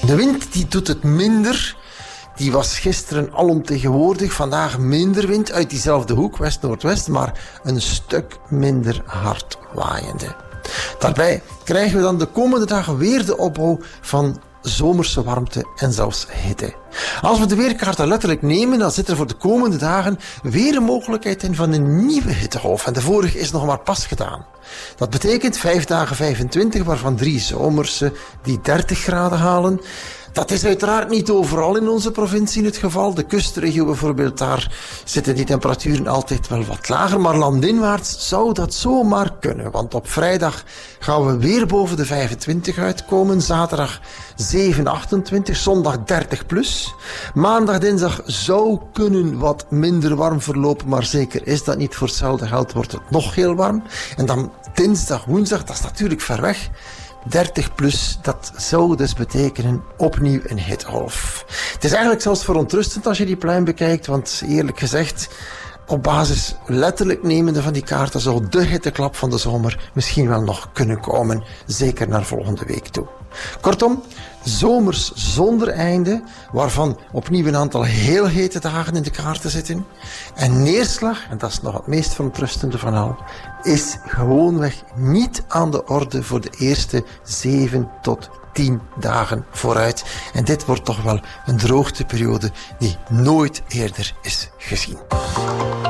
De wind die doet het minder. Die was gisteren alomtegenwoordig. Vandaag minder wind uit diezelfde hoek, west-noordwest, maar een stuk minder hard waaiende. Daarbij krijgen we dan de komende dagen weer de opbouw van zomerse warmte en zelfs hitte. Als we de weerkaarten letterlijk nemen, dan zit er voor de komende dagen weer een mogelijkheid in van een nieuwe hittegolf. En de vorige is nog maar pas gedaan. Dat betekent 5 dagen 25, waarvan 3 zomerse die 30 graden halen. Dat is uiteraard niet overal in onze provincie het geval. De kustregio bijvoorbeeld, daar zitten die temperaturen altijd wel wat lager. Maar landinwaarts zou dat zomaar kunnen. Want op vrijdag gaan we weer boven de 25 uitkomen. Zaterdag 7, 28, zondag 30 plus. Maandag, dinsdag zou kunnen wat minder warm verlopen. Maar zeker is dat niet. Voor hetzelfde geld wordt het nog heel warm. En dan dinsdag, woensdag, dat is natuurlijk ver weg. 30 plus, dat zou dus betekenen opnieuw een hittegolf. Het is eigenlijk zelfs verontrustend als je die pluim bekijkt, want eerlijk gezegd, op basis letterlijk nemende van die kaarten zou de hitteklap van de zomer misschien wel nog kunnen komen, zeker naar volgende week toe. Kortom, zomers zonder einde, waarvan opnieuw een aantal heel hete dagen in de kaarten zitten. En neerslag, en dat is nog het meest verontrustende van al, is gewoonweg niet aan de orde voor de eerste 7 tot 10 dagen vooruit. En dit wordt toch wel een droogteperiode die nooit eerder is gezien.